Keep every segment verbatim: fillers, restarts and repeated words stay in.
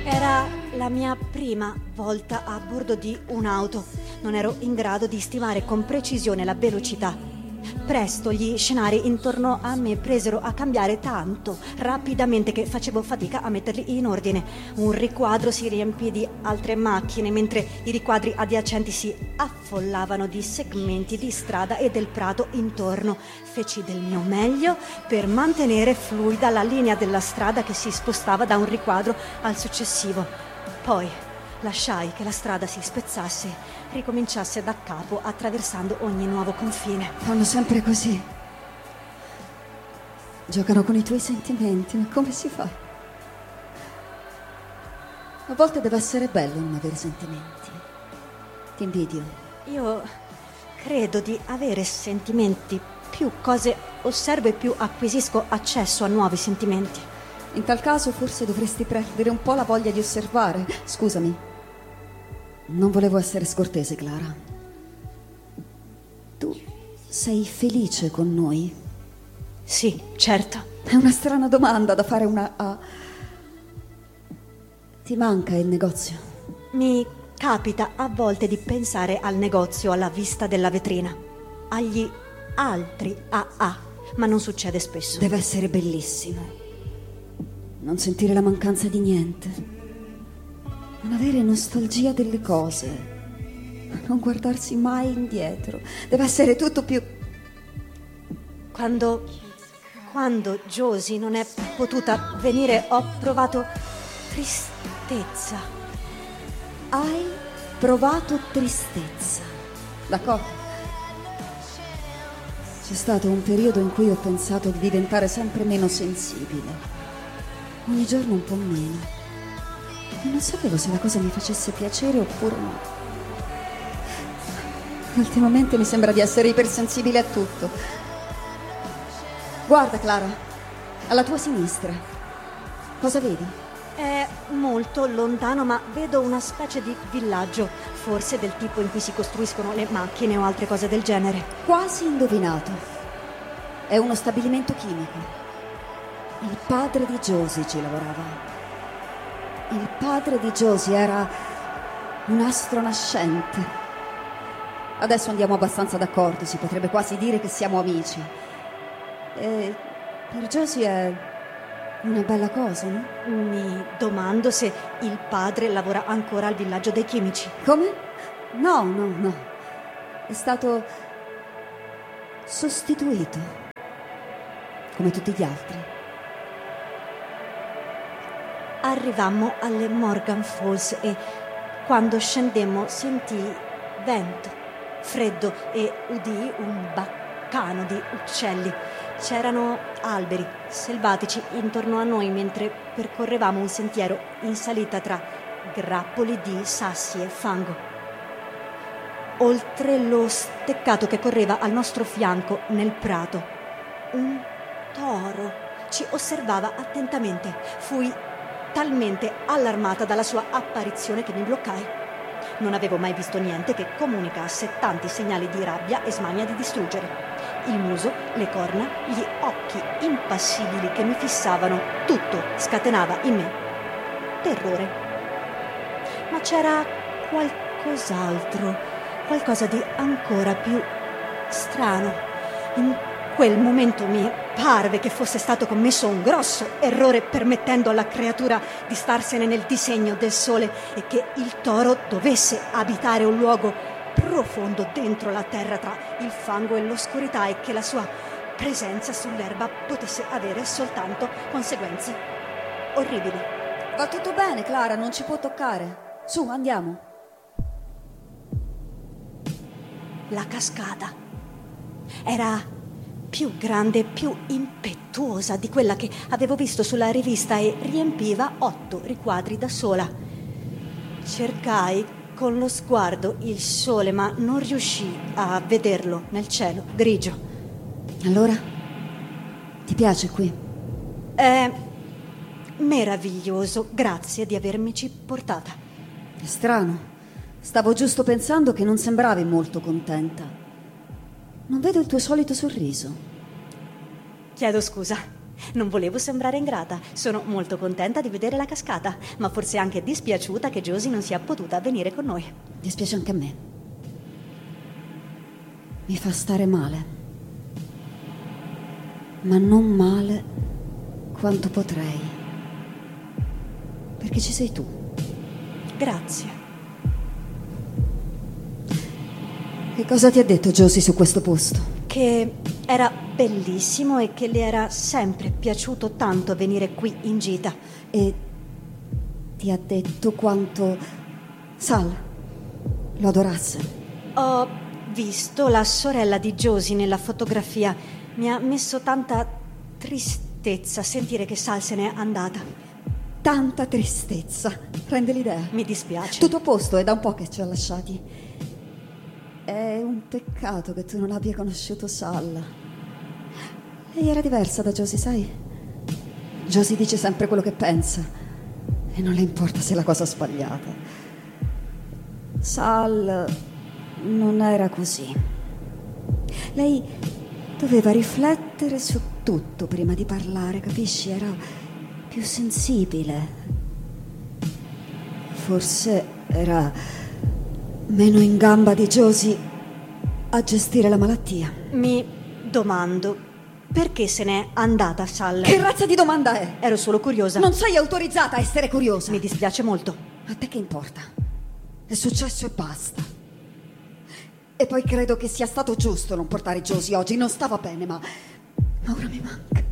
Era la mia prima volta a bordo di un'auto. Non ero in grado di stimare con precisione la velocità. Presto gli scenari intorno a me presero a cambiare tanto rapidamente che facevo fatica a metterli in ordine. Un riquadro si riempì di altre macchine, mentre i riquadri adiacenti si affollavano di segmenti di strada e del prato intorno. Feci del mio meglio per mantenere fluida la linea della strada che si spostava da un riquadro al successivo. Poi lasciai che la strada si spezzasse, ricominciasse da capo attraversando ogni nuovo confine. Fanno sempre così. Giocano con i tuoi sentimenti, ma come si fa? A volte deve essere bello non avere sentimenti. Ti invidio. Io credo di avere sentimenti. Più cose osservo e più acquisisco accesso a nuovi sentimenti. In tal caso forse dovresti perdere un po' la voglia di osservare. Scusami. Non volevo essere scortese, Clara. Tu sei felice con noi? Sì, certo. È una strana domanda da fare una A. Ti manca il negozio? Mi capita a volte di pensare al negozio alla vista della vetrina, agli altri A A, ma non succede spesso. Deve essere bellissimo non sentire la mancanza di niente, non avere nostalgia delle cose, non guardarsi mai indietro. Deve essere tutto più... Quando, quando Josie non è potuta venire ho provato tristezza. Hai provato tristezza? D'accordo. C'è stato un periodo in cui ho pensato di diventare sempre meno sensibile. Ogni giorno un po' meno. E non sapevo se la cosa mi facesse piacere oppure no. Ultimamente mi sembra di essere ipersensibile a tutto. Guarda, Clara, alla tua sinistra. Cosa vedi? È molto lontano, ma vedo una specie di villaggio, forse del tipo in cui si costruiscono le macchine o altre cose del genere. Quasi indovinato. È uno stabilimento chimico. Il padre di Josie ci lavorava. Il padre di Josie era un astro nascente. Adesso andiamo abbastanza d'accordo, si potrebbe quasi dire che siamo amici. E per Josie è una bella cosa, no? Mi domando se il padre lavora ancora al villaggio dei chimici. Come? No, no, no. È stato sostituito, come tutti gli altri. Arrivammo alle Morgan Falls e quando scendemmo sentii vento, freddo e udii un baccano di uccelli. C'erano alberi selvatici intorno a noi mentre percorrevamo un sentiero in salita tra grappoli di sassi e fango. Oltre lo steccato che correva al nostro fianco nel prato, un toro ci osservava attentamente. Fui talmente allarmata dalla sua apparizione che mi bloccai. Non avevo mai visto niente che comunicasse tanti segnali di rabbia e smania di distruggere. Il muso, le corna, gli occhi impassibili che mi fissavano, tutto scatenava in me terrore. Ma c'era qualcos'altro, qualcosa di ancora più strano. In quel momento mi parve che fosse stato commesso un grosso errore permettendo alla creatura di starsene nel disegno del sole e che il toro dovesse abitare un luogo profondo dentro la terra tra il fango e l'oscurità e che la sua presenza sull'erba potesse avere soltanto conseguenze orribili. Va tutto bene, Clara, non ci può toccare. Su, andiamo. La cascata era più grande e più impetuosa di quella che avevo visto sulla rivista e riempiva otto riquadri da sola. Cercai con lo sguardo il sole, ma non riuscii a vederlo nel cielo grigio. Allora, ti piace qui? È meraviglioso, grazie di avermici portata. È strano, stavo giusto pensando che non sembravi molto contenta. Non vedo il tuo solito sorriso. Chiedo scusa. Non volevo sembrare ingrata. Sono molto contenta di vedere la cascata, ma forse anche dispiaciuta che Josie non sia potuta venire con noi. Dispiace anche a me. Mi fa stare male. Ma non male quanto potrei. Perché ci sei tu. Grazie. Che cosa ti ha detto Josie su questo posto? Che era bellissimo e che le era sempre piaciuto tanto venire qui in gita. E ti ha detto quanto Sal lo adorasse. Ho visto la sorella di Josie nella fotografia. Mi ha messo tanta tristezza sentire che Sal se n'è andata. Tanta tristezza. Prende l'idea. Mi dispiace. Tutto a posto, è da un po' che ci ha lasciati. È un peccato che tu non abbia conosciuto Sal. Lei era diversa da Josie, sai? Josie dice sempre quello che pensa e non le importa se è la cosa sbagliata. Sal non era così. Lei doveva riflettere su tutto prima di parlare, capisci? Era più sensibile. Forse era meno in gamba di Josie a gestire la malattia. Mi domando perché se n'è andata Sal. Che razza di domanda è? Ero solo curiosa. Non sei autorizzata a essere curiosa. Mi dispiace molto. A te che importa? È successo e basta. E poi credo che sia stato giusto non portare Josie oggi. Non stava bene, ma, ma ora mi manca.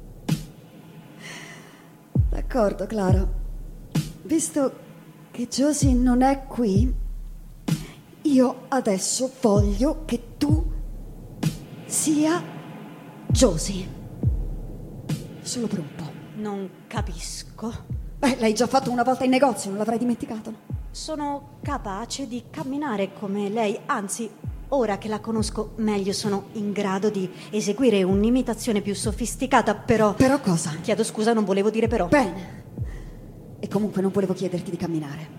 D'accordo, Clara. Visto che Josie non è qui, io adesso voglio che tu sia Josie. Solo per un po'. Non capisco. Beh, l'hai già fatto una volta in negozio, non l'avrai dimenticato? Sono capace di camminare come lei, anzi, ora che la conosco meglio sono in grado di eseguire un'imitazione più sofisticata, però... Però cosa? Chiedo scusa, non volevo dire però. Bene. E comunque non volevo chiederti di camminare.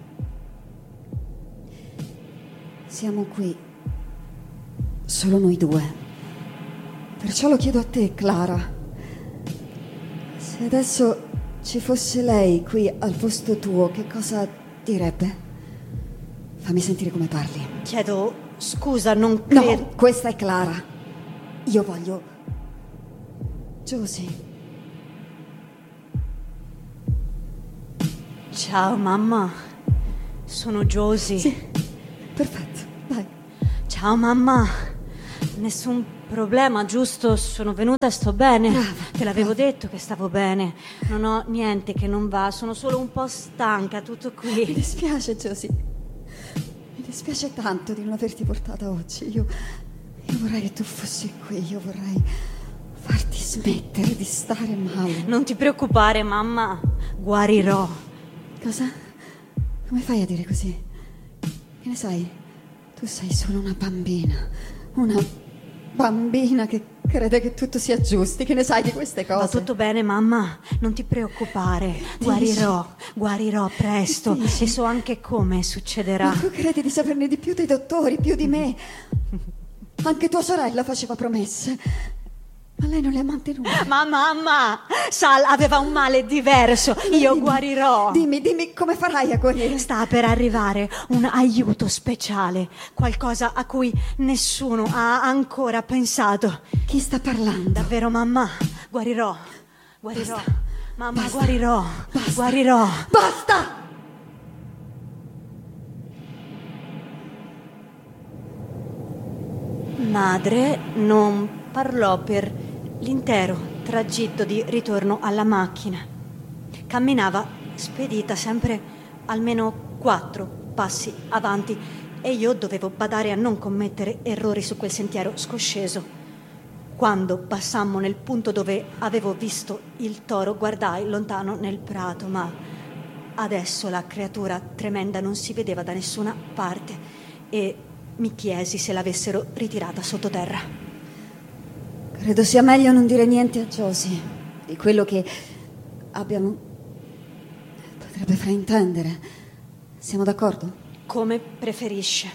Siamo qui solo noi due. Perciò lo chiedo a te, Clara. Se adesso ci fosse lei qui al posto tuo, che cosa direbbe? Fammi sentire come parli. Chiedo scusa, non credo... No, questa è Clara. Io voglio Josie. Ciao, mamma. Sono Josie. Sì, perfetto, vai. Ciao, mamma. Nessun problema, giusto? Sono venuta e sto bene. Brava, Te l'avevo brava. detto che stavo bene. Non ho niente che non va, sono solo un po' stanca, tutto Mi qui. dispiace, Josie. Mi dispiace tanto di non averti portata oggi. Io, io vorrei che tu fossi qui. Io vorrei farti smettere di stare male. Non ti preoccupare, mamma. Guarirò. Cosa? Come fai a dire così? Che ne sai? Tu sei solo una bambina. Una bambina che crede che tutto sia giusto. Che ne sai di queste cose? Va tutto bene, mamma. Non ti preoccupare. Guarirò. Guarirò presto. Dici? E so anche come succederà. Ma tu credi di saperne di più dei dottori, più di me? Anche tua sorella faceva promesse. Ma lei non le ha mantenute. Ma mamma, Sal aveva un male diverso. Io Dimmi, guarirò. Dimmi, dimmi come farai a guarire. Sta per arrivare un aiuto speciale, qualcosa a cui nessuno ha ancora pensato. Chi sta parlando? Davvero, mamma, guarirò. Guarirò. Basta. Mamma, Basta. guarirò. Basta. Guarirò. Basta! Madre non parlò per l'intero tragitto di ritorno alla macchina. Camminava spedita, sempre almeno quattro passi avanti, e io dovevo badare a non commettere errori su quel sentiero scosceso. Quando passammo nel punto dove avevo visto il toro, guardai lontano nel prato, ma adesso la creatura tremenda non si vedeva da nessuna parte e mi chiesi se l'avessero ritirata sottoterra. Credo sia meglio non dire niente a Josie di quello che abbiamo... potrebbe fraintendere. Siamo d'accordo? Come preferisce.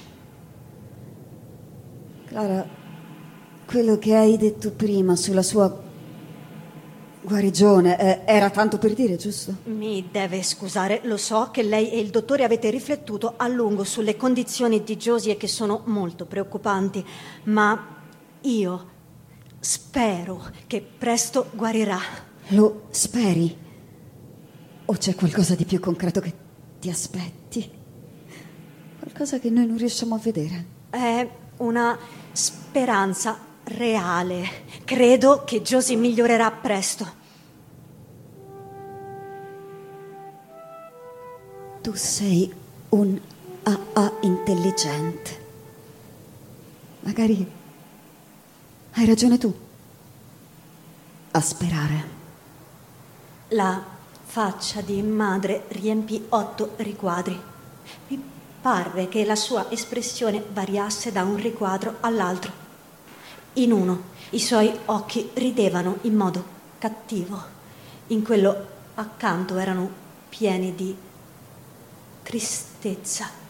Clara, quello che hai detto prima sulla sua guarigione, eh, era tanto per dire, giusto? Mi deve scusare, lo so che lei e il dottore avete riflettuto a lungo sulle condizioni di Josie che sono molto preoccupanti, ma io spero che presto guarirà. Lo speri? O c'è qualcosa di più concreto che ti aspetti? Qualcosa che noi non riusciamo a vedere? È una speranza reale. Credo che Josie migliorerà presto. Tu sei un A A intelligente. Magari hai ragione tu a sperare. La faccia di madre riempì otto riquadri. Mi parve che la sua espressione variasse da un riquadro all'altro. In uno i suoi occhi ridevano in modo cattivo. In quello accanto erano pieni di tristezza.